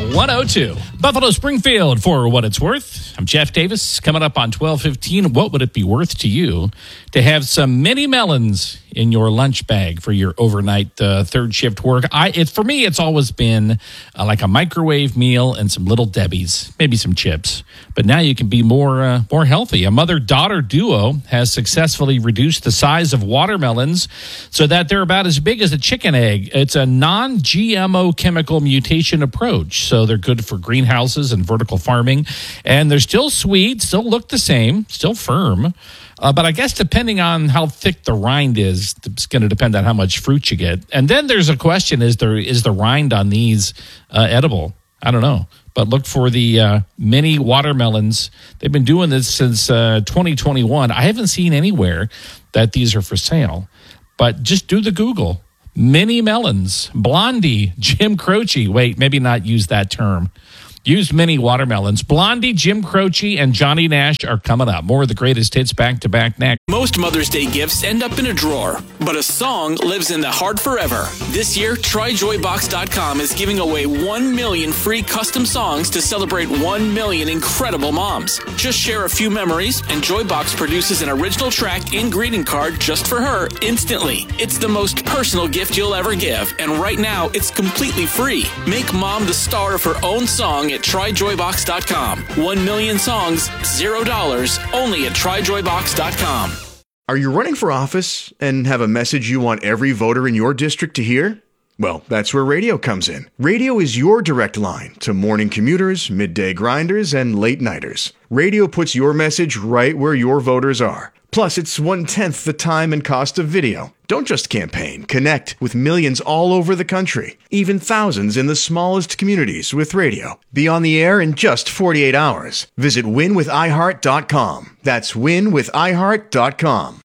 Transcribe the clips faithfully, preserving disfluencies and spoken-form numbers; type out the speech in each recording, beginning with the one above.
one oh two. Buffalo Springfield, for what it's worth. I'm Jeff Davis. Coming up on twelve fifteen, what would it be worth to you to have some mini melons in your lunch bag for your overnight uh, third shift work? I, it, for me, it's always been uh, like a microwave meal and some Little Debbie's, maybe some chips. But now you can be more uh, more healthy. A mother-daughter duo has successfully reduced the size of watermelons so that they're about as big as a chicken egg. It's a non-G M O chemical mutation approach, so they're good for greenhouses and vertical farming. And they're still sweet, still look the same, still firm. Uh, but I guess depending on how thick the rind is, it's going to depend on how much fruit you get. And then there's a question, is there is the rind on these uh, edible? I don't know. But look for the uh, mini watermelons. They've been doing this since uh, twenty twenty-one. I haven't seen anywhere that these are for sale. But just do the Google. Mini melons. Blondie, Jim Croce. Wait, maybe not use that term. Use mini watermelons. Blondie, Jim Croce, and Johnny Nash are coming up. More of the greatest hits back to back next. Most Mother's Day gifts end up in a drawer, but a song lives in the heart forever. This year, Try Joy Box dot com is giving away one million free custom songs to celebrate one million incredible moms. Just share a few memories, and Joybox produces an original track and greeting card just for her instantly. It's the most personal gift you'll ever give, and right now, it's completely free. Make mom the star of her own song at Try Joy Box dot com. One million songs, zero dollars, only at Try Joy Box dot com. Are you running for office and have a message you want every voter in your district to hear? Well, that's where radio comes in. Radio is your direct line to morning commuters, midday grinders, and late nighters. Radio puts your message right where your voters are. Plus, it's one-tenth the time and cost of video. Don't just campaign. Connect with millions all over the country, even thousands in the smallest communities with radio. Be on the air in just forty-eight hours. Visit win with i heart dot com. That's win with i heart dot com.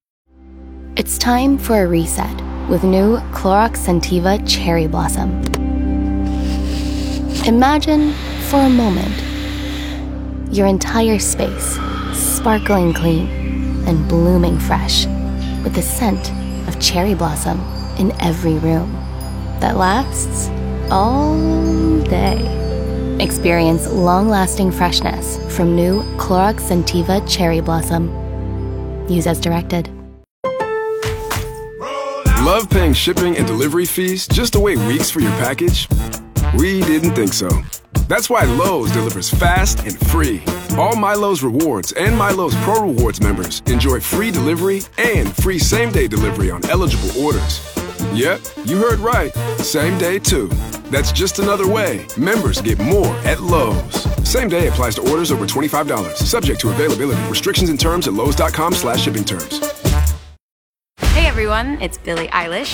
It's time for a reset with new Clorox Scentiva Cherry Blossom. Imagine, for a moment, your entire space sparkling clean and blooming fresh with the scent of cherry blossom in every room that lasts all day. Experience long-lasting freshness from new Clorox Scentiva Cherry Blossom. Use as directed. Love paying shipping and delivery fees just to wait weeks for your package? We didn't think so. That's why Lowe's delivers fast and free. All MyLowe's Rewards and MyLowe's Pro Rewards members enjoy free delivery and free same-day delivery on eligible orders. Yep, you heard right. Same day, too. That's just another way members get more at Lowe's. Same day applies to orders over twenty-five dollars. Subject to availability. Restrictions and terms at lowes dot com slash shipping terms. Hey, everyone. It's Billie Eilish.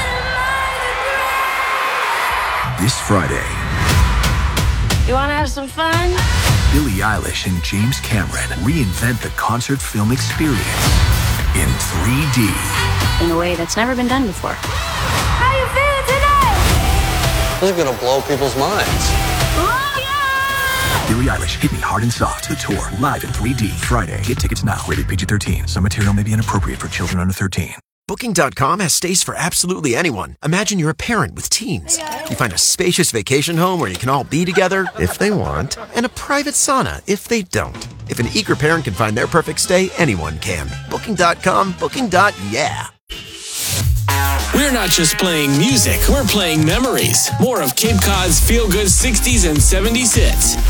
This Friday, You want to have some fun? Billie Eilish and James Cameron reinvent the concert film experience in three D. In a way that's never been done before. How you feeling today? This is gonna blow people's minds. Oh, yeah! Billie Eilish, Hit Me Hard and Soft, the tour, live in three D, Friday. Get tickets now. Rated P G thirteen. Some material may be inappropriate for children under thirteen. Booking dot com has stays for absolutely anyone. Imagine you're a parent with teens. You find a spacious vacation home where you can all be together, if they want, and a private sauna, if they don't. If an eager parent can find their perfect stay, anyone can. Booking dot com, Booking. Yeah. We're not just playing music, we're playing memories. More of Cape Cod's feel-good sixties and seventies hits.